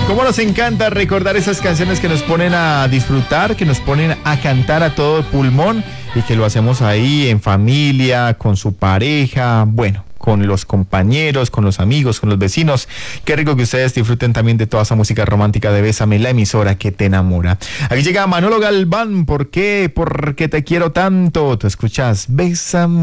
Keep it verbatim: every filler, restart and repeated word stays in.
Cómo nos encanta recordar esas canciones que nos ponen a disfrutar, que nos ponen a cantar a todo pulmón y que lo hacemos ahí en familia, con su pareja, bueno, con los compañeros, con los amigos, con los vecinos. Qué rico que ustedes disfruten también de toda esa música romántica de Bésame, la emisora que te enamora. Aquí llega Manolo Galván. ¿Por qué? Porque te quiero tanto. Tú escuchas Bésame.